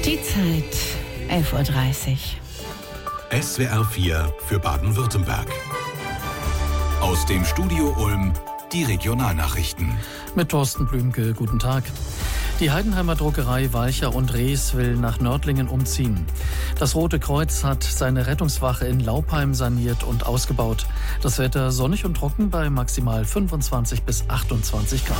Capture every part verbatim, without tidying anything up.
Die Zeit elf Uhr dreißig. S W R vier für Baden-Württemberg. Aus dem Studio Ulm die Regionalnachrichten. Mit Thorsten Blümke, guten Tag. Die Heidenheimer Druckerei Walcher und Rees will nach Nördlingen umziehen. Das Rote Kreuz hat seine Rettungswache in Laupheim saniert und ausgebaut. Das Wetter sonnig und trocken bei maximal fünfundzwanzig bis achtundzwanzig Grad.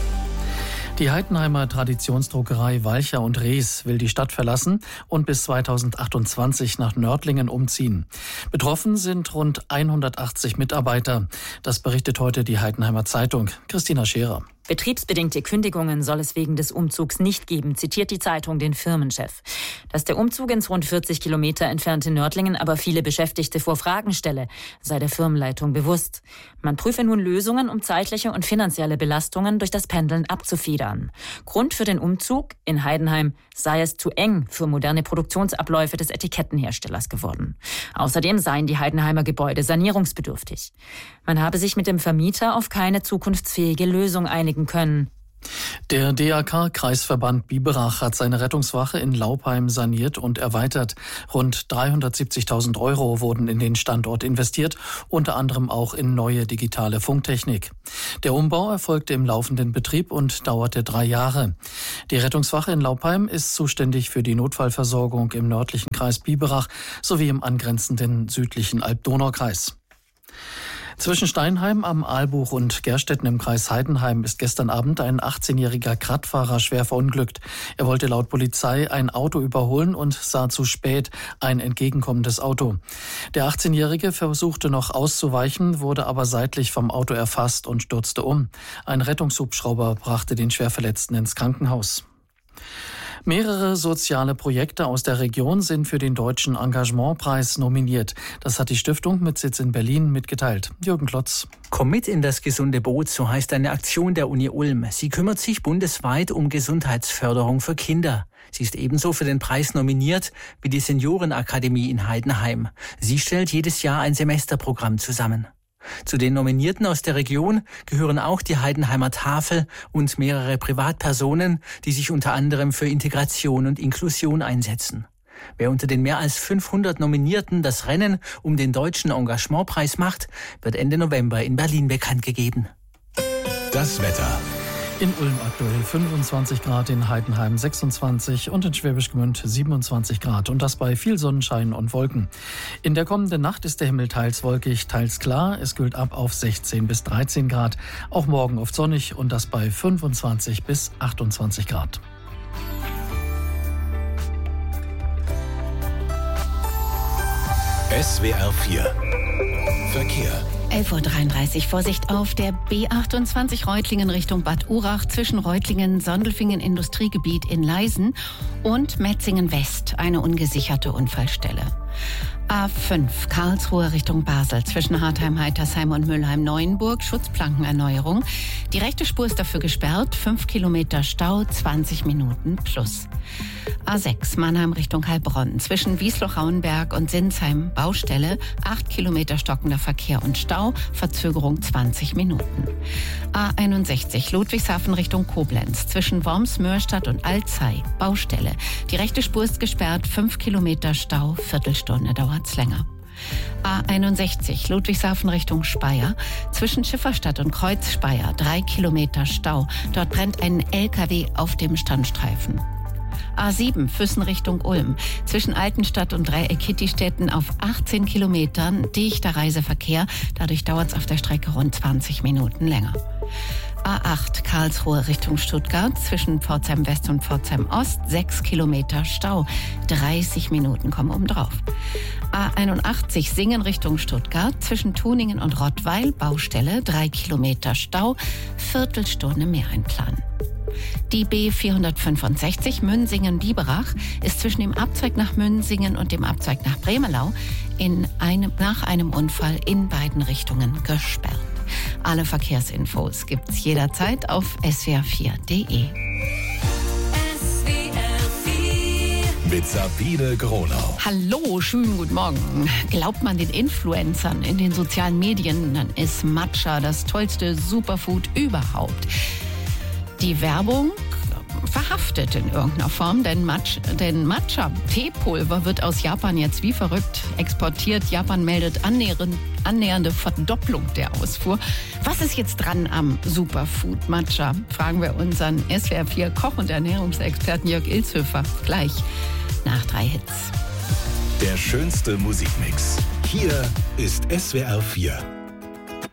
Die Heidenheimer Traditionsdruckerei Walcher und Rees will die Stadt verlassen und bis zweitausendachtundzwanzig nach Nördlingen umziehen. Betroffen sind rund hundertachtzig Mitarbeiter. Das berichtet heute die Heidenheimer Zeitung. Christina Scherer. Betriebsbedingte Kündigungen soll es wegen des Umzugs nicht geben, zitiert die Zeitung den Firmenchef. Dass der Umzug ins rund vierzig Kilometer entfernte Nördlingen aber viele Beschäftigte vor Fragen stelle, sei der Firmenleitung bewusst. Man prüfe nun Lösungen, um zeitliche und finanzielle Belastungen durch das Pendeln abzufedern. Grund für den Umzug in Heidenheim sei es zu eng für moderne Produktionsabläufe des Etikettenherstellers geworden. Außerdem seien die Heidenheimer Gebäude sanierungsbedürftig. Man habe sich mit dem Vermieter auf keine zukunftsfähige Lösung einigen können. Der D A K-Kreisverband Biberach hat seine Rettungswache in Laupheim saniert und erweitert. Rund dreihundertsiebzigtausend Euro wurden in den Standort investiert, unter anderem auch in neue digitale Funktechnik. Der Umbau erfolgte im laufenden Betrieb und dauerte drei Jahre. Die Rettungswache in Laupheim ist zuständig für die Notfallversorgung im nördlichen Kreis Biberach sowie im angrenzenden südlichen Alb-Donau-Kreis. Zwischen Steinheim am Aalbuch und Gerstetten im Kreis Heidenheim ist gestern Abend ein achtzehnjähriger Radfahrer schwer verunglückt. Er wollte laut Polizei ein Auto überholen und sah zu spät ein entgegenkommendes Auto. Der achtzehnjährige versuchte noch auszuweichen, wurde aber seitlich vom Auto erfasst und stürzte um. Ein Rettungshubschrauber brachte den Schwerverletzten ins Krankenhaus. Mehrere soziale Projekte aus der Region sind für den Deutschen Engagementpreis nominiert. Das hat die Stiftung mit Sitz in Berlin mitgeteilt. Jürgen Klotz. Komm mit in das gesunde Boot, so heißt eine Aktion der Uni Ulm. Sie kümmert sich bundesweit um Gesundheitsförderung für Kinder. Sie ist ebenso für den Preis nominiert wie die Seniorenakademie in Heidenheim. Sie stellt jedes Jahr ein Semesterprogramm zusammen. Zu den Nominierten aus der Region gehören auch die Heidenheimer Tafel und mehrere Privatpersonen, die sich unter anderem für Integration und Inklusion einsetzen. Wer unter den mehr als fünfhundert Nominierten das Rennen um den Deutschen Engagementpreis macht, wird Ende November in Berlin bekannt gegeben. Das Wetter. In Ulm aktuell fünfundzwanzig Grad, in Heidenheim sechsundzwanzig und in Schwäbisch Gmünd siebenundzwanzig Grad und das bei viel Sonnenschein und Wolken. In der kommenden Nacht ist der Himmel teils wolkig, teils klar. Es kühlt ab auf sechzehn bis dreizehn Grad. Auch morgen oft sonnig und das bei fünfundzwanzig bis achtundzwanzig Grad. S W R vier Verkehr. elf Uhr dreiunddreißig. Vorsicht auf der B achtundzwanzig Reutlingen Richtung Bad Urach zwischen Reutlingen, Sondelfingen Industriegebiet in Leisen und Metzingen West. Eine ungesicherte Unfallstelle. A fünf Karlsruhe Richtung Basel zwischen Hartheim, Heitersheim und Mülheim-Neuenburg. Schutzplankenerneuerung. Die rechte Spur ist dafür gesperrt. fünf Kilometer Stau, zwanzig Minuten plus. A sechs Mannheim Richtung Heilbronn zwischen Wiesloch-Rauenberg und Sinsheim. Baustelle. acht Kilometer stockender Verkehr und Stau. Verzögerung zwanzig Minuten. A einundsechzig Ludwigshafen Richtung Koblenz zwischen Worms, Mörstadt und Alzey. Baustelle. Die rechte Spur ist gesperrt. fünf Kilometer Stau. Viertelstunde dauert's länger. A einundsechzig Ludwigshafen Richtung Speyer zwischen Schifferstadt und Kreuz Speyer. Drei Kilometer Stau. Dort brennt ein L K W auf dem Standstreifen. A sieben Füssen Richtung Ulm zwischen Altenstadt und Dreieck-Kittistädten auf achtzehn Kilometern dichter Reiseverkehr. Dadurch dauert es auf der Strecke rund zwanzig Minuten länger. A acht Karlsruhe Richtung Stuttgart zwischen Pforzheim West und Pforzheim Ost. sechs Kilometer Stau. dreißig Minuten kommen obendrauf. A einundachtzig Singen Richtung Stuttgart zwischen Tuningen und Rottweil. Baustelle. drei Kilometer Stau. Viertelstunde mehr einplanen. Die B vierhundertfünfundsechzig Münsingen-Biberach ist zwischen dem Abzweig nach Münsingen und dem Abzweig nach Bremelau in einem, nach einem Unfall in beiden Richtungen gesperrt. Alle Verkehrsinfos gibt's jederzeit auf S W R vier Punkt de. Mit Sabine Gronau. Hallo, schönen guten Morgen. Glaubt man den Influencern in den sozialen Medien, dann ist Matcha das tollste Superfood überhaupt. Die Werbung verhaftet in irgendeiner Form, denn, Match, denn Matcha-Teepulver wird aus Japan jetzt wie verrückt exportiert. Japan meldet annähernd, annähernde Verdopplung der Ausfuhr. Was ist jetzt dran am Superfood Matcha? Fragen wir unseren S W R vier Koch- und Ernährungsexperten Jörg Ilshöfer gleich nach drei Hits. Der schönste Musikmix. Hier ist S W R vier.